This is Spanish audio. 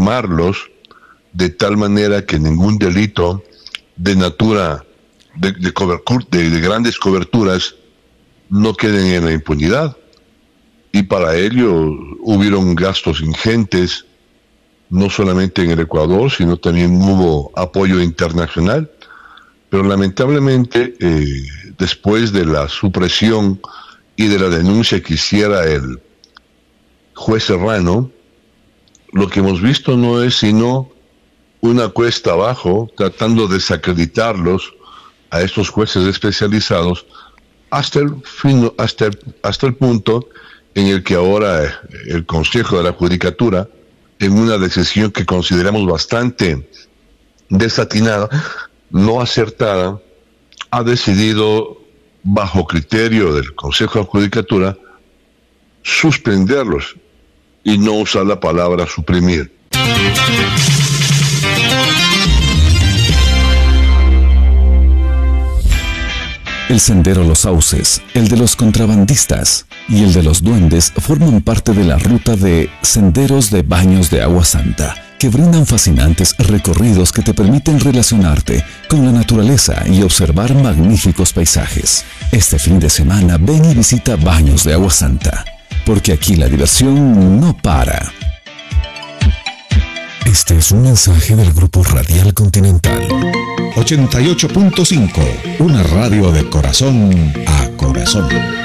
formarlos de tal manera que ningún delito de natura de grandes coberturas no queden en la impunidad. Y para ello hubieron gastos ingentes, no solamente en el Ecuador, sino también hubo apoyo internacional. Pero lamentablemente, después de la supresión y de la denuncia que hiciera el juez Serrano, lo que hemos visto no es sino una cuesta abajo, tratando de desacreditarlos a estos jueces especializados hasta el punto en el que ahora el Consejo de la Judicatura, en una decisión que consideramos bastante desatinada, no acertada, ha decidido, bajo criterio del Consejo de la Judicatura, suspenderlos y no usar la palabra suprimir. El sendero Los Sauces, el de los contrabandistas y el de los duendes forman parte de la ruta de Senderos de Baños de Agua Santa, que brindan fascinantes recorridos que te permiten relacionarte con la naturaleza y observar magníficos paisajes. Este fin de semana ven y visita Baños de Agua Santa, porque aquí la diversión no para. Este es un mensaje del Grupo Radial Continental. 88.5, una radio de corazón a corazón.